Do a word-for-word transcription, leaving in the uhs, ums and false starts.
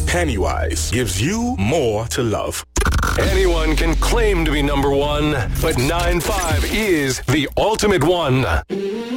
Pennywise gives you more to love. Anyone can claim to be number one, but nine five is the ultimate one.